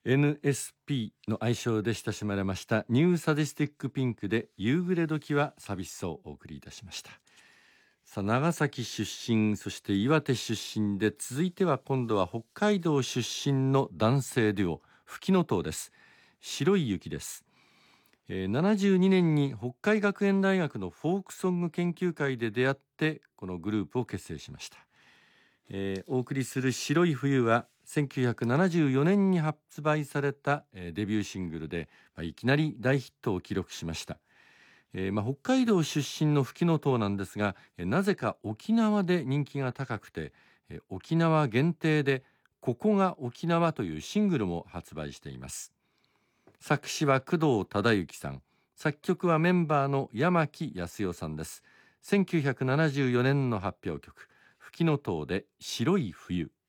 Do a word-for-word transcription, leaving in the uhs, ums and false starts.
エヌエスピー の愛称で親しまれましたニューサディスティックピンクで夕暮れ時は寂しそうをお送りいたしました。さあ、長崎出身、そして岩手出身で、続いては今度は北海道出身の男性デュオ、フキノトウです。白い雪です。えー、ななじゅうにねんに北海学園大学のフォークソング研究会で出会ってこのグループを結成しました。えー、お送りする白い冬はせんきゅうひゃくななじゅうよねんに発売された、えー、デビューシングルで、まあ、いきなり大ヒットを記録しました。えーまあ、北海道出身のフキノトウなんですが、えー、なぜか沖縄で人気が高くて、えー、沖縄限定でここが沖縄というシングルも発売しています。作詞は工藤忠之さん、作曲はメンバーの山木康代さんです。せんきゅうひゃくななじゅうよねんの発表曲、フキノトウで白い冬。